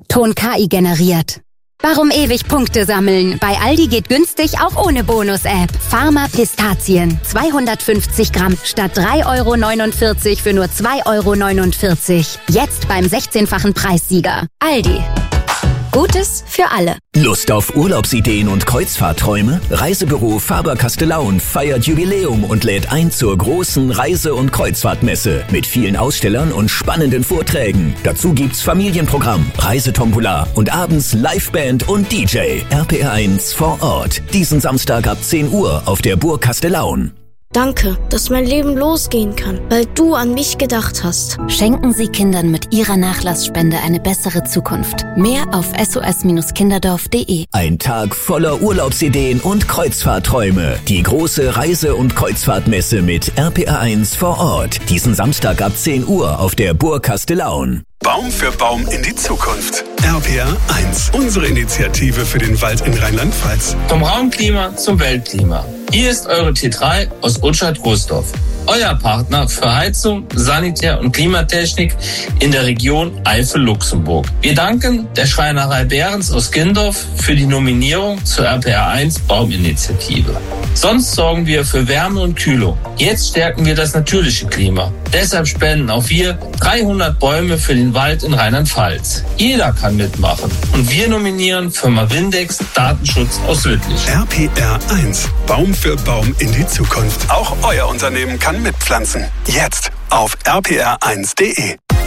Ton KI generiert. Warum ewig Punkte sammeln? Bei Aldi geht günstig auch ohne Bonus-App. Pharma Pistazien. 250 Gramm statt 3,49 € für nur 2,49 €. Jetzt beim 16-fachen Preissieger. Aldi. Gutes für alle. Lust auf Urlaubsideen und Kreuzfahrtträume? Reisebüro Faber-Castellaun feiert Jubiläum und lädt ein zur großen Reise- und Kreuzfahrtmesse mit vielen Ausstellern und spannenden Vorträgen. Dazu gibt's Familienprogramm, Reisetombola und abends Liveband und DJ. RPR1 vor Ort. Diesen Samstag ab 10 Uhr auf der Burg Castellaun. Danke, dass mein Leben losgehen kann, weil du an mich gedacht hast. Schenken Sie Kindern mit Ihrer Nachlassspende eine bessere Zukunft. Mehr auf sos-kinderdorf.de. Ein Tag voller Urlaubsideen und Kreuzfahrtträume. Die große Reise- und Kreuzfahrtmesse mit RPR1 vor Ort. Diesen Samstag ab 10 Uhr auf der Burg Castellaun. Baum für Baum in die Zukunft. RPR1, unsere Initiative für den Wald in Rheinland-Pfalz. Vom Raumklima zum Weltklima. Hier ist eure T3 aus Utschat-Großdorf. Euer Partner für Heizung, Sanitär- und Klimatechnik in der Region Eifel-Luxemburg. Wir danken der Schreinerei Behrens aus Gindorf für die Nominierung zur RPR1 Bauminitiative. Sonst sorgen wir für Wärme und Kühlung. Jetzt stärken wir das natürliche Klima. Deshalb spenden auch wir 300 Bäume für den Wald in Rheinland-Pfalz. Jeder kann mitmachen. Und wir nominieren Firma Windex Datenschutz aus Wittlich. RPR1, Baum für Baum in die Zukunft. Auch euer Unternehmen kann mitpflanzen. Jetzt auf rpr1.de.